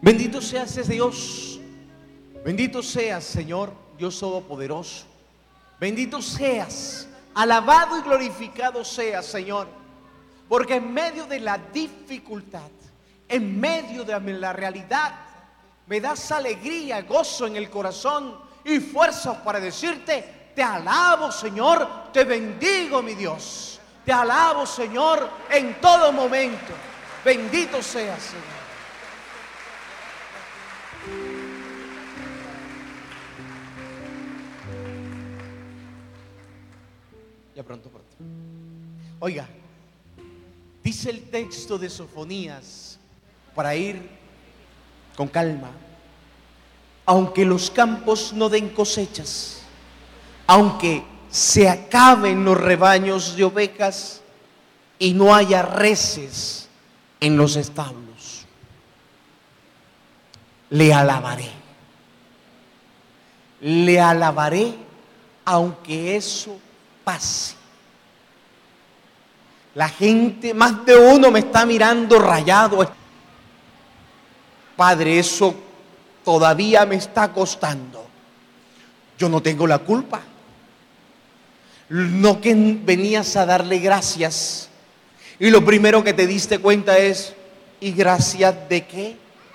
Bendito seas ese Dios. Bendito seas, Señor, Dios Todopoderoso. Bendito seas, alabado y glorificado seas, Señor, porque en medio de la dificultad, en medio de la realidad, me das alegría, gozo en el corazón y fuerzas para decirte: te alabo, Señor, te bendigo, mi Dios. Te alabo, Señor, en todo momento. Bendito seas, Señor. Ya pronto. Oiga, dice el texto de Sofonías, para ir con calma: aunque los campos no den cosechas, aunque se acaben los rebaños de ovejas y no haya reses en los establos, le alabaré. Le alabaré aunque eso pase. La gente, más de uno me está mirando rayado. Padre, eso todavía me está costando. Yo no tengo la culpa. No que venías a darle gracias y lo primero que te diste cuenta es: ¿y gracias de qué?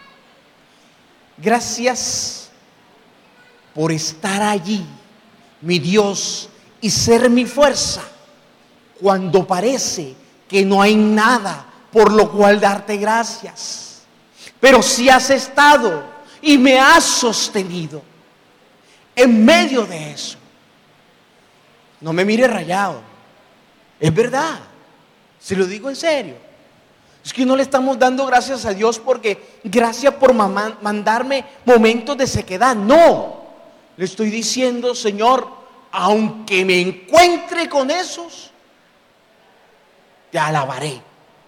Gracias por estar allí, mi Dios, y ser mi fuerza cuando parece que no hay nada por lo cual darte gracias. Pero si has estado y me has sostenido en medio de eso. No me mire rayado, es verdad, se lo digo en serio. Es que no le estamos dando gracias a Dios porque gracias por mandarme momentos de sequedad. No, le estoy diciendo: Señor, aunque me encuentre con esos, te alabaré.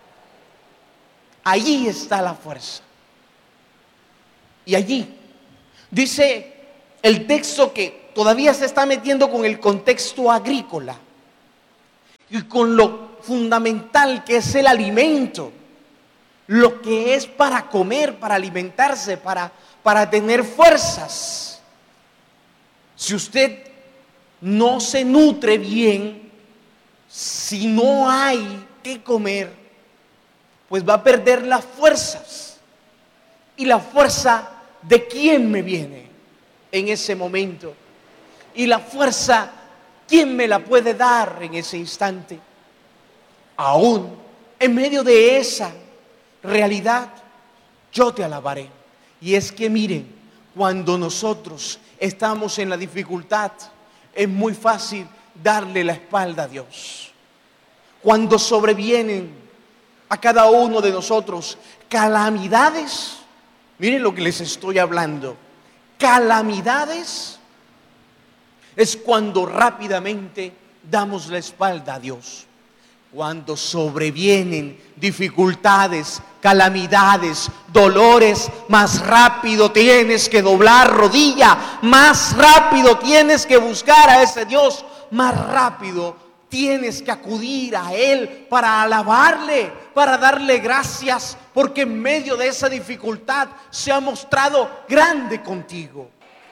Allí está la fuerza. Y allí dice el texto que todavía se está metiendo con el contexto agrícola y con lo fundamental que es el alimento, lo que es para comer, para alimentarse, para tener fuerzas. Si usted no se nutre bien, si no hay que comer, pues va a perder las fuerzas. ¿Y la fuerza de quién me viene en ese momento? ¿Y la fuerza quién me la puede dar en ese instante? Aún en medio de esa realidad, yo te alabaré. Y es que miren, cuando nosotros estamos en la dificultad, es muy fácil darle la espalda a Dios. Cuando sobrevienen a cada uno de nosotros calamidades, miren lo que les estoy hablando, calamidades, es cuando rápidamente damos la espalda a Dios. Cuando sobrevienen dificultades, calamidades, dolores, más rápido tienes que doblar rodilla, más rápido tienes que buscar a ese Dios, más rápido tienes que acudir a Él para alabarle, para darle gracias, porque en medio de esa dificultad se ha mostrado grande contigo.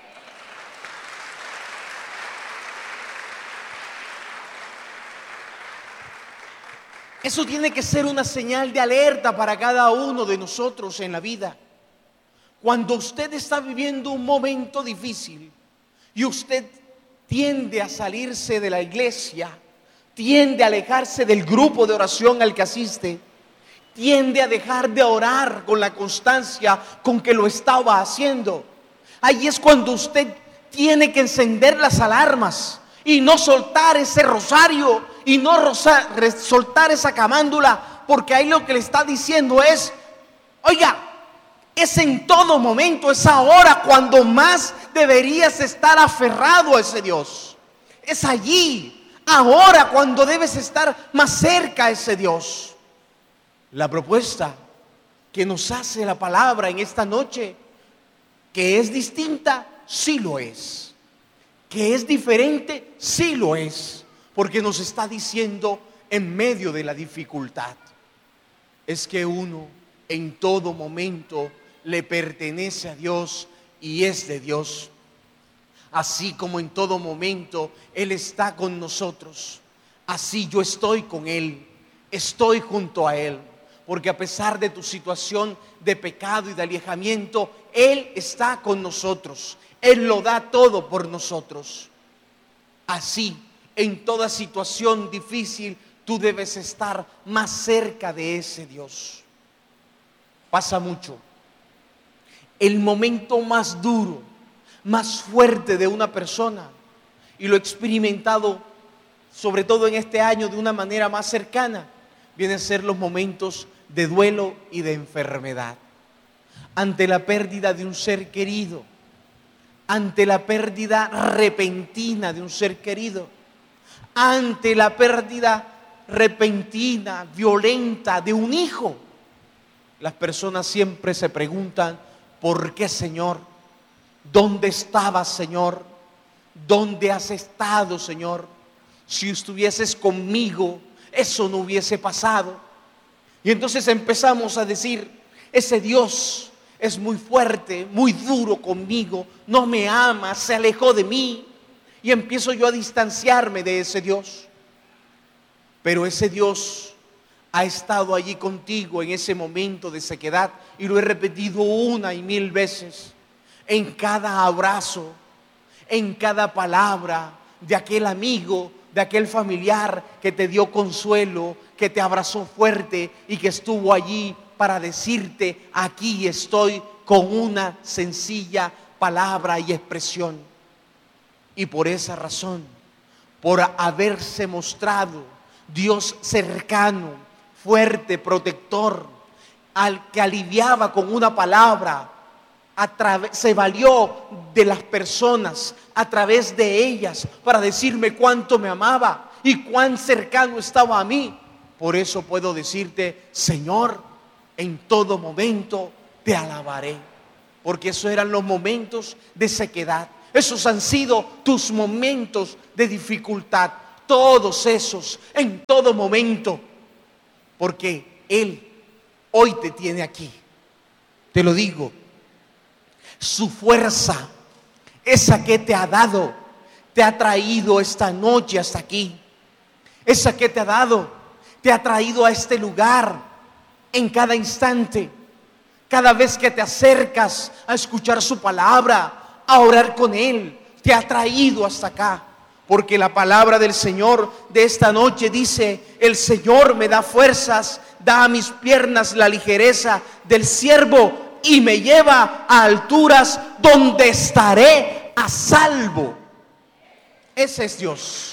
Eso tiene que ser una señal de alerta para cada uno de nosotros en la vida. Cuando usted está viviendo un momento difícil y usted tiende a salirse de la iglesia, tiende a alejarse del grupo de oración al que asiste, tiende a dejar de orar con la constancia con que lo estaba haciendo, ahí es cuando usted tiene que encender las alarmas y no soltar ese rosario y no soltar esa camándula, porque ahí lo que le está diciendo es: oiga, es en todo momento, es ahora cuando más deberías estar aferrado a ese Dios. Es allí, ahora, cuando debes estar más cerca a ese Dios. La propuesta que nos hace la palabra en esta noche, que es distinta, sí lo es. Que es diferente, sí lo es. Porque nos está diciendo en medio de la dificultad, es que uno en todo momento le pertenece a Dios y es de Dios. Así como en todo momento Él está con nosotros, así yo estoy con Él, estoy junto a Él. Porque a pesar de tu situación de pecado y de alejamiento, Él está con nosotros. Él lo da todo por nosotros. Así, en toda situación difícil, tú debes estar más cerca de ese Dios. Pasa mucho. El momento más duro, más fuerte de una persona, y lo he experimentado sobre todo en este año de una manera más cercana, vienen a ser los momentos de duelo y de enfermedad. Ante la pérdida de un ser querido, ante la pérdida repentina de un ser querido, ante la pérdida repentina, violenta de un hijo, las personas siempre se preguntan: ¿por qué, Señor? ¿Dónde estabas, Señor? ¿Dónde has estado, Señor? Si estuvieses conmigo, eso no hubiese pasado. Y entonces empezamos a decir: ese Dios es muy fuerte, muy duro conmigo, no me ama, se alejó de mí. Y empiezo yo a distanciarme de ese Dios. Pero ese Dios ha estado allí contigo en ese momento de sequedad, y lo he repetido una y mil veces, en cada abrazo, en cada palabra de aquel amigo, de aquel familiar que te dio consuelo, que te abrazó fuerte y que estuvo allí para decirte: aquí estoy, con una sencilla palabra y expresión. Y por esa razón, por haberse mostrado Dios cercano, fuerte, protector, al que aliviaba con una palabra, se valió de las personas a través de ellas para decirme cuánto me amaba y cuán cercano estaba a mí. Por eso puedo decirte: Señor, en todo momento te alabaré. Porque esos eran los momentos de sequedad. Esos han sido tus momentos de dificultad. Todos esos, en todo momento. Porque Él hoy te tiene aquí. Te lo digo. Su fuerza, esa que te ha dado, te ha traído esta noche hasta aquí. Esa que te ha dado, te ha traído a este lugar en cada instante. Cada vez que te acercas a escuchar su palabra, a orar con Él, te ha traído hasta acá. Porque la palabra del Señor de esta noche dice: el Señor me da fuerzas, da a mis piernas la ligereza del siervo, y me lleva a alturas donde estaré a salvo. Ese es Dios.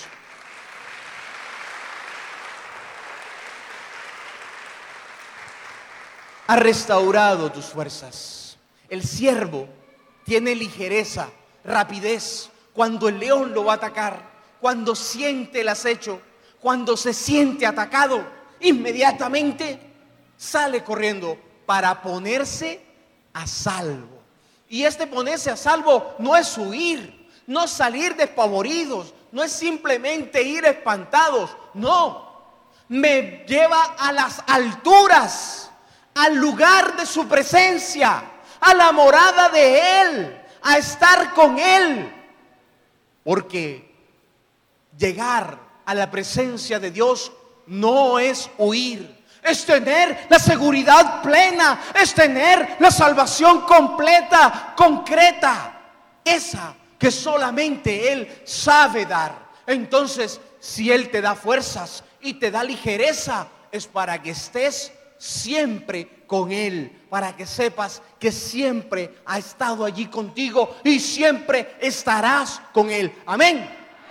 Ha restaurado tus fuerzas. El siervo tiene ligereza, rapidez cuando el león lo va a atacar, cuando siente el acecho, cuando se siente atacado, inmediatamente sale corriendo para ponerse a salvo. Y este ponerse a salvo no es huir, no salir despavoridos, no es simplemente ir espantados, no, me lleva a las alturas, al lugar de su presencia, a la morada de Él, a estar con Él. Porque llegar a la presencia de Dios no es huir, es tener la seguridad plena, es tener la salvación completa, concreta, esa que solamente Él sabe dar. Entonces, si Él te da fuerzas y te da ligereza, es para que estés siempre con Él, para que sepas que siempre ha estado allí contigo y siempre estarás con Él. Amén.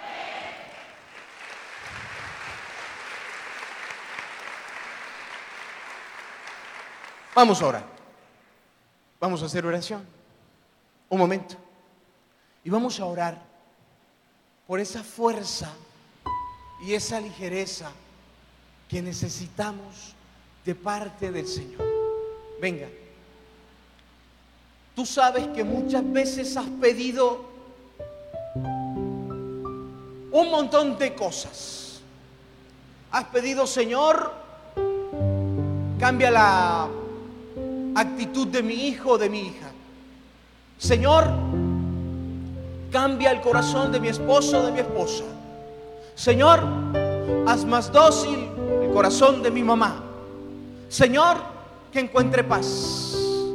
Vamos a orar. Vamos a hacer oración. Un momento. Y vamos a orar por esa fuerza y esa ligereza que necesitamos de parte del Señor. Venga. Tú sabes que muchas veces has pedido un montón de cosas. Has pedido: Señor, cambia actitud de mi hijo o de mi hija. Señor, cambia el corazón de mi esposo o de mi esposa. Señor, haz más dócil el corazón de mi mamá. Señor, que encuentre paz.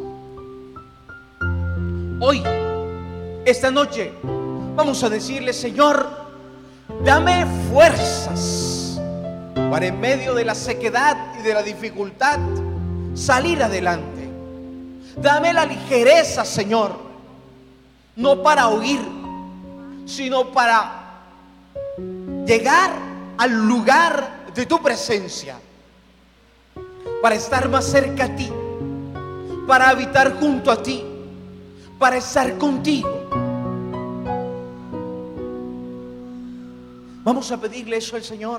Hoy, esta noche, vamos a decirle: Señor, dame fuerzas para en medio de la sequedad y de la dificultad salir adelante. Dame la ligereza, Señor, no para huir, sino para llegar al lugar de tu presencia, para estar más cerca a ti, para habitar junto a ti, para estar contigo. Vamos a pedirle eso al Señor.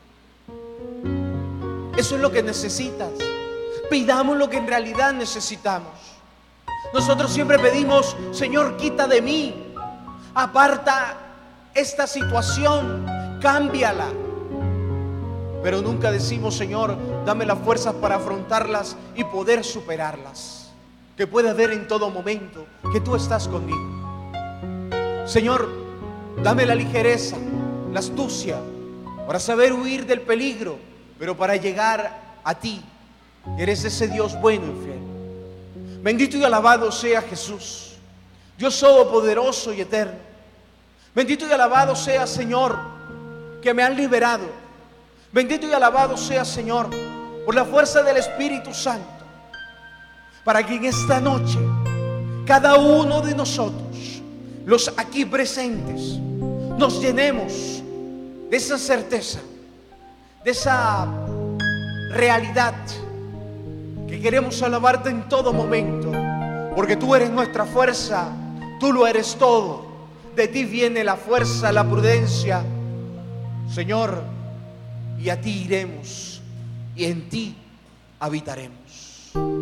Eso es lo que necesitas. Pidamos lo que en realidad necesitamos. Nosotros siempre pedimos: Señor, quita de mí, aparta esta situación, cámbiala. Pero nunca decimos: Señor, dame las fuerzas para afrontarlas y poder superarlas. Que pueda ver en todo momento que tú estás conmigo. Señor, dame la ligereza, la astucia para saber huir del peligro, pero para llegar a ti. Eres ese Dios bueno y fiel. Bendito y alabado sea Jesús, Dios todopoderoso y eterno. Bendito y alabado sea, Señor, que me han liberado. Bendito y alabado sea, Señor, por la fuerza del Espíritu Santo, para que en esta noche cada uno de nosotros, los aquí presentes, nos llenemos de esa certeza, de esa realidad, que queremos alabarte en todo momento, porque tú eres nuestra fuerza, tú lo eres todo. De ti viene la fuerza, la prudencia, Señor, y a ti iremos y en ti habitaremos.